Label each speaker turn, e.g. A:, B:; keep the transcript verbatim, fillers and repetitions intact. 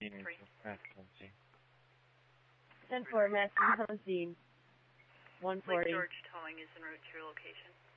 A: three.
B: ten four, Matthew Hosine. one
A: Lake
B: forty.
A: George Towing is en route to your location.